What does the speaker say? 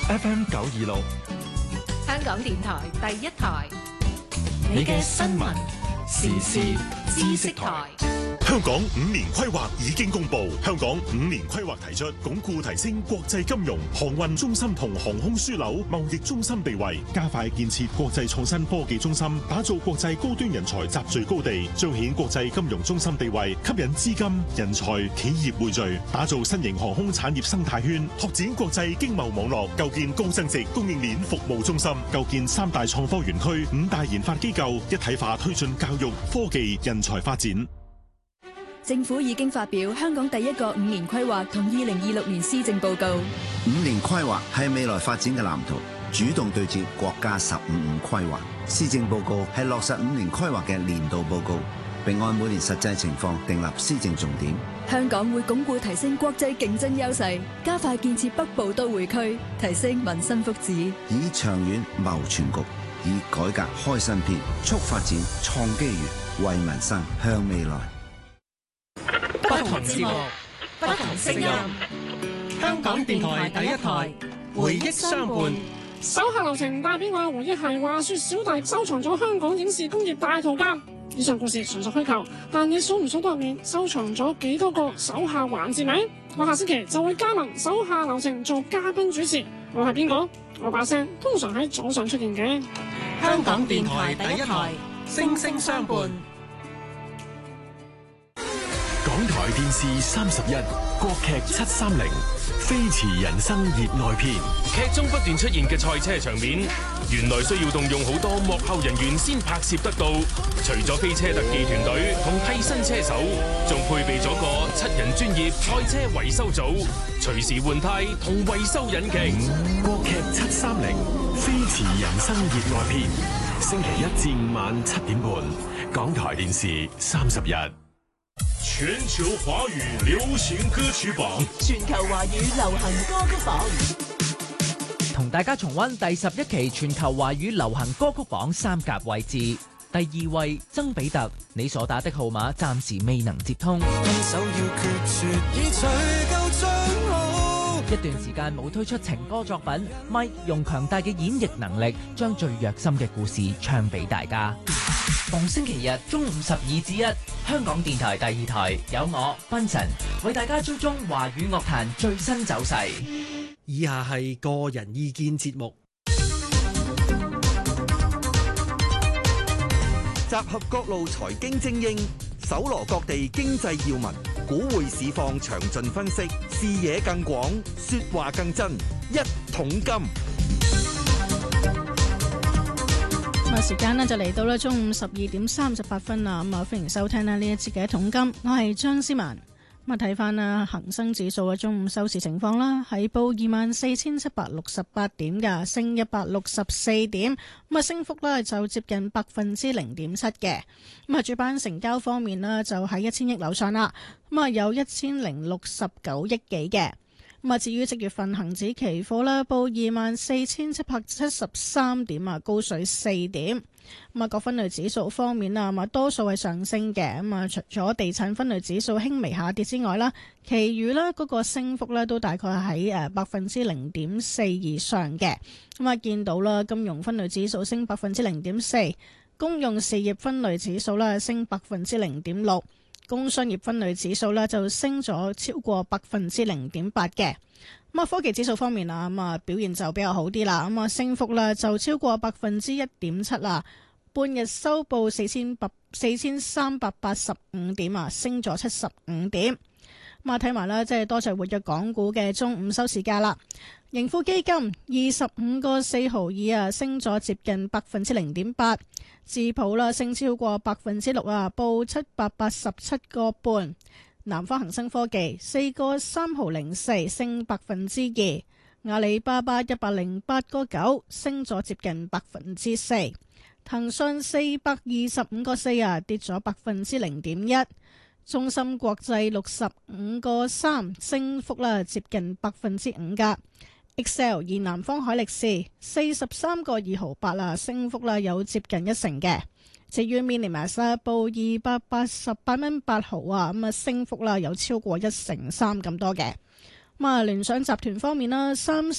FM 926， 香港電台第一台， 你嘅新聞時事知識台。 香港5年規劃已經公布，香港5年規劃提出鞏固提升國際金融、航運中心同航空樞紐貿易中心地位，加快建設國際創新科技中心，打造國際高端人才集聚高地，彰顯國際金融中心地位，吸引資金、人才、企業匯聚，打造新型航空產業生態圈，拓展國際經貿網絡，構建高增值供應鏈服務中心，構建3大創科園區、5大研發機構，一體化推進教育、科技、人才發展。 政府已經發表香港第一個5年規劃同2026年施政報告。 5年規劃係未來發展嘅藍圖，主動對接國家15五規劃。施政報告係落實5年規劃嘅年度報告，並按每年實際情況訂立施政重點。 香港會鞏固提升國際競爭優勢，加快建設北部都會區，提升民生福祉， 以長遠謀全局，以改革開新篇，促發展創機遇，為民生向未來。 不同節目，不同聲音。香港電台第一台，回憶相伴。 手下留情帶俾我回憶係話說小弟收藏咗香港影視工業大圖鑑。以上故事純屬虛構，但你數唔數得入面收藏咗幾多個手下環節名？我下星期就會加盟手下留情做嘉賓主持。我係邊個？我把聲通常喺早上出現嘅。 香港電台第一台，聲聲相伴。 港台電視31，國劇730，飛馳人生熱愛篇。 劇中不斷出現嘅賽車場面，原來需要動用好多幕後人員先拍攝得到。除咗飛車特技團隊同替身車手，仲配備咗個7人專業賽車維修組，隨時換胎同維修引擎。 國劇730，飛馳人生熱愛篇。星期1至5晚7點半，港台電視31。 全球華語流行歌曲榜， 全球華語流行歌曲榜， 同大家重溫第11期全球華語流行歌曲榜3甲位置。第2位曾比特，你所打的號碼暫時未能接通。一段時間冇推出情歌作品，Mike 用強大嘅演繹能力，將最虐心嘅故事唱俾大家。逢星期日中午12至1，香港電台第2台有我賓臣為大家追蹤華語樂壇最新走勢。 以下係個人意見節目， 集合各路財經精英，搜羅各地經濟要聞，股匯市況詳盡分析，視野更廣，說話更真，一桶金。 時間呢就嚟到啦，中午12點38分啦。歡迎收聽呢一節嘅一桶金，我係張思文。睇翻啦，恒生指數嘅中午收市情況啦，係報24,768點㗎，升164點，升幅呢就接近0.7%嘅。主板成交方面呢，就喺1000億樓上啦，有1069億幾嘅。至於即月份恒指期貨啦，報24,773點，高水4點。各分類指數方面啊，多數係上升嘅。除咗地產分類指數輕微下跌之外啦，其餘咧嗰個升幅咧都大概喺0.4%以上嘅。見到啦，金融分類指數升0.4%，公用事業分類指數咧升0.6%。工商業分類指數呢就升咗超過0.8%嘅。科技指數方面啊，表現就比較好啲啦。升幅呢就超過1.7%啦。半日收報4,385點啊，升咗75點。睇埋啦，即係多謝活躍港股嘅中午收市價啦。盈富基金25個4毫2啊，升咗接近0.8%。智普啦，升超過6%啊，報787個半。南方恒生科技4個3毫04，升2%。阿里巴巴108個9，升咗接近4%。騰訊425個4啊，跌咗0.1%。中芯國際65個3，升幅啦接近5%噶。Excel 而南方海力士43個2毫8啦，升幅啦有接近1%嘅。至於 Minimax 報288蚊8毫啊，升幅啦有超過1成3咁多嘅。聯想集團方面啦，30